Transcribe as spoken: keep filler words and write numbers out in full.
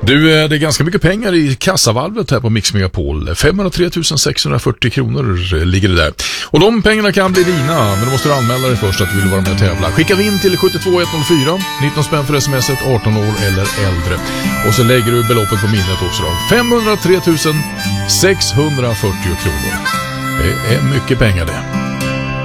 Du, det är ganska mycket pengar i kassavalvet här på Mix Megapol. femhundratre tusen sexhundrafyrtio kronor ligger det där. Och de pengarna kan bli dina, men då måste du anmäla dig först att du vill vara med och tävla. Skicka in till sju två ett noll fyra, nitton spänn för smset, arton år eller äldre. Och så lägger du beloppet på minnet också då. femhundratre tusen sexhundrafyrtio kronor. Det är mycket pengar det.